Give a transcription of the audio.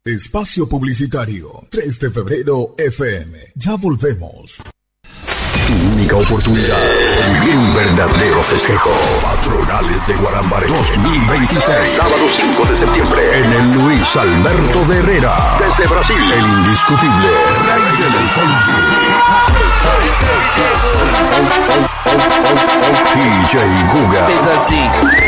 Espacio publicitario, 3 de febrero FM. Ya volvemos. Tu única oportunidad de vivir un verdadero festejo. Patronales de Guarambaré 2026. Sábado 5 de septiembre. En el Luis Alberto de Herrera. Desde Brasil. El indiscutible rey del funky. DJ Guga. Fez assim.